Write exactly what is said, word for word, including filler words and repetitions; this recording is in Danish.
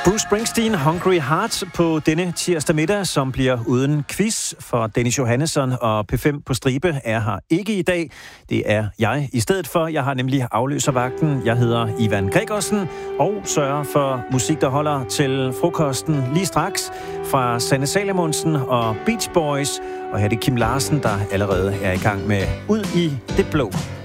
Bruce Springsteen, Hungry Heart på denne tirsdag middag, som bliver uden quiz, for Dennis Johannesson og P fem på stribe er her ikke i dag. Det er jeg i stedet for. Jeg har nemlig afløservagten. Jeg hedder Ivan Gregersen og sørger for musik, der holder til frokosten lige straks fra Sanne Salomonsen og Beach Boys. Og her er det Kim Larsen, der allerede er i gang med Ud i det blå.